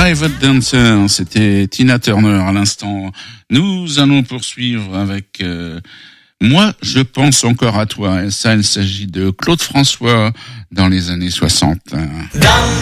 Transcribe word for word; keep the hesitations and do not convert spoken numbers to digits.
Private Dancer, c'était Tina Turner à l'instant. Nous allons poursuivre avec euh, Moi, je pense encore à toi. Et ça, il s'agit de Claude François dans les années soixante. Dans